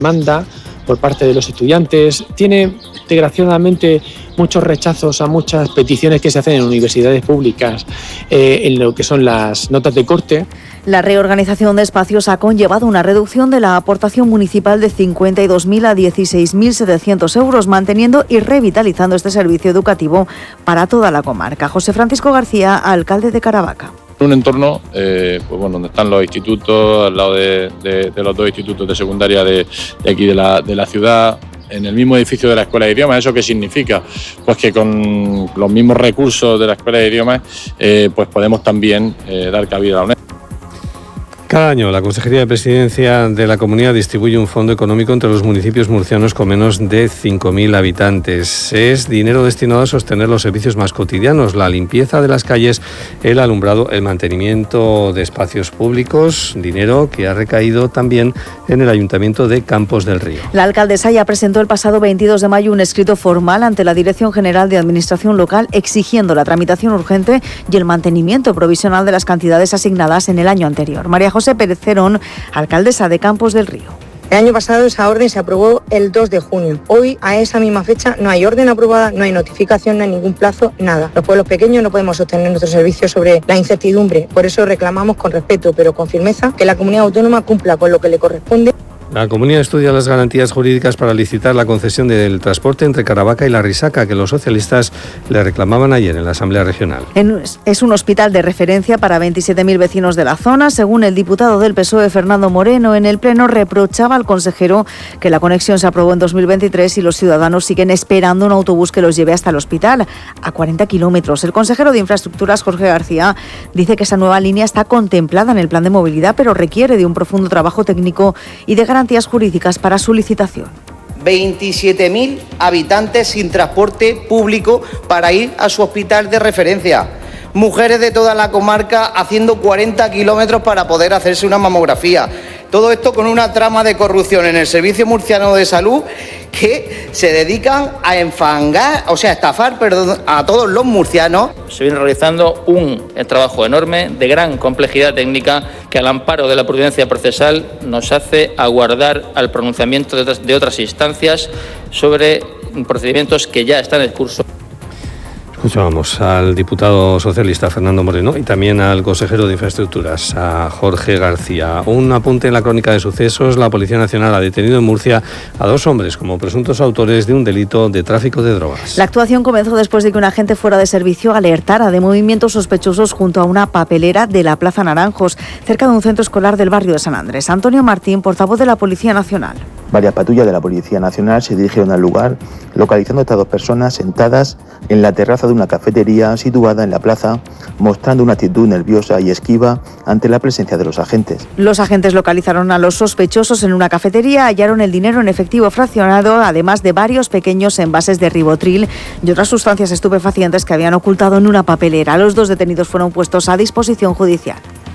demanda por parte de los estudiantes, tiene desgraciadamente muchos rechazos a muchas peticiones que se hacen en universidades públicas en lo que son las notas de corte. La reorganización de espacios ha conllevado una reducción de la aportación municipal de 52.000 a 16.700 euros, manteniendo y revitalizando este servicio educativo para toda la comarca. José Francisco García, alcalde de Caravaca. Un entorno donde están los institutos, al lado de los dos institutos de secundaria de aquí de la ciudad, en el mismo edificio de la Escuela de Idiomas. ¿Eso qué significa? Pues que con los mismos recursos de la Escuela de Idiomas pues podemos también dar cabida a la UNESCO. Cada año la Consejería de Presidencia de la Comunidad distribuye un fondo económico entre los municipios murcianos con menos de 5.000 habitantes. Es dinero destinado a sostener los servicios más cotidianos, la limpieza de las calles, el alumbrado, el mantenimiento de espacios públicos, dinero que ha recaído también en el Ayuntamiento de Campos del Río. La alcaldesa ya presentó el pasado 22 de mayo un escrito formal ante la Dirección General de Administración Local exigiendo la tramitación urgente y el mantenimiento provisional de las cantidades asignadas en el año anterior. María José Pérez Cerón, alcaldesa de Campos del Río. El año pasado esa orden se aprobó el 2 de junio. Hoy, a esa misma fecha, no hay orden aprobada, no hay notificación, no hay ningún plazo, nada. Los pueblos pequeños no podemos sostener nuestros servicios sobre la incertidumbre. Por eso reclamamos con respeto, pero con firmeza, que la comunidad autónoma cumpla con lo que le corresponde. La Comunidad estudia las garantías jurídicas para licitar la concesión del transporte entre Caravaca y La Risaca, que los socialistas le reclamaban ayer en la Asamblea Regional. Es un hospital de referencia para 27.000 vecinos de la zona. Según el diputado del PSOE, Fernando Moreno, en el Pleno reprochaba al consejero que la conexión se aprobó en 2023 y los ciudadanos siguen esperando un autobús que los lleve hasta el hospital, a 40 kilómetros. El consejero de Infraestructuras, Jorge García, dice que esa nueva línea está contemplada en el plan de movilidad, pero requiere de un profundo trabajo técnico y de garantías jurídicas para su licitación. 27.000 habitantes sin transporte público para ir a su hospital de referencia. Mujeres de toda la comarca haciendo 40 kilómetros para poder hacerse una mamografía. Todo esto con una trama de corrupción en el Servicio Murciano de Salud que se dedican a estafar a todos los murcianos. Se viene realizando un trabajo enorme de gran complejidad técnica que al amparo de la prudencia procesal nos hace aguardar al pronunciamiento de otras instancias sobre procedimientos que ya están en curso. Escuchábamos al diputado socialista Fernando Moreno y también al consejero de Infraestructuras, a Jorge García. Un apunte en la crónica de sucesos. La Policía Nacional ha detenido en Murcia a 2 hombres como presuntos autores de un delito de tráfico de drogas. La actuación comenzó después de que un agente fuera de servicio alertara de movimientos sospechosos junto a una papelera de la Plaza Naranjos, cerca de un centro escolar del barrio de San Andrés. Antonio Martín, portavoz de la Policía Nacional. Varias patrullas de la Policía Nacional se dirigieron al lugar, localizando a estas 2 personas sentadas en la terraza de una cafetería situada en la plaza, mostrando una actitud nerviosa y esquiva ante la presencia de los agentes. Los agentes localizaron a los sospechosos en una cafetería, hallaron el dinero en efectivo fraccionado, además de varios pequeños envases de Ribotril y otras sustancias estupefacientes que habían ocultado en una papelera. Los 2 detenidos fueron puestos a disposición judicial.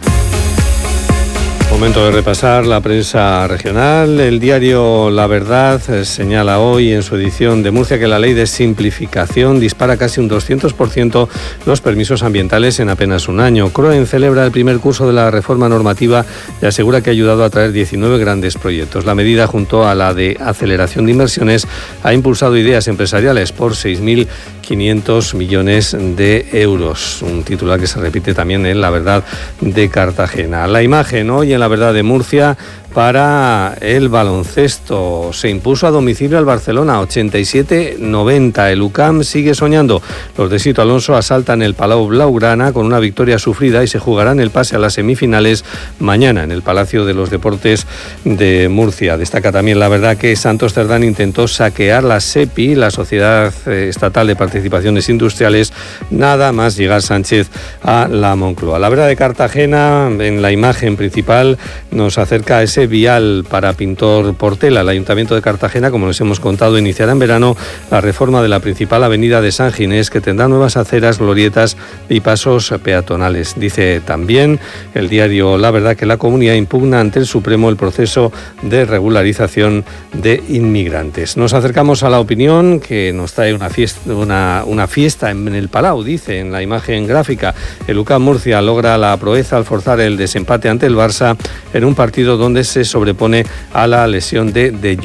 Momento de repasar la prensa regional. El diario La Verdad señala hoy en su edición de Murcia que la ley de simplificación dispara casi un 200% los permisos ambientales en apenas un año. Croen celebra el primer curso de la reforma normativa y asegura que ha ayudado a traer 19 grandes proyectos. La medida, junto a la de aceleración de inversiones, ha impulsado ideas empresariales por 6.500 millones de euros. Un titular que se repite también en La Verdad de Cartagena. La imagen hoy en La Verdad de Murcia para el baloncesto. Se impuso a domicilio al Barcelona 87-90. El UCAM sigue soñando. Los de Sito Alonso asaltan el Palau Blaugrana con una victoria sufrida y se jugarán el pase a las semifinales mañana en el Palacio de los Deportes de Murcia. Destaca también La Verdad que Santos Cerdán intentó saquear la SEPI, la Sociedad Estatal de Participaciones Industriales, nada más llegar Sánchez a la Moncloa. La Verdad de Cartagena, en la imagen principal, nos acerca a ese vial para Pintor Portela. El Ayuntamiento de Cartagena, como les hemos contado, iniciará en verano la reforma de la principal avenida de San Ginés, que tendrá nuevas aceras, glorietas y pasos peatonales. Dice también el diario La Verdad que la comunidad impugna ante el Supremo el proceso de regularización de inmigrantes. Nos acercamos a la opinión, que nos trae una fiesta en el Palau, dice en la imagen gráfica. El UCAM Murcia logra la proeza al forzar el desempate ante el Barça en un partido donde se sobrepone a la lesión de